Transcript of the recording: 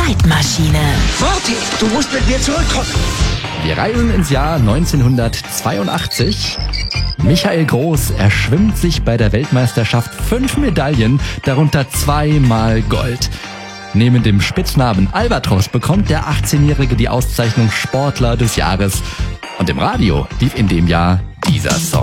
Zeitmaschine. Warte, du musst mit mir zurückkommen. Wir reisen ins Jahr 1982. Michael Groß erschwimmt sich bei der Weltmeisterschaft 5 Medaillen, darunter 2-mal Gold. Neben dem Spitznamen Albatros bekommt der 18-Jährige die Auszeichnung Sportler des Jahres. Und im Radio lief in dem Jahr dieser Song.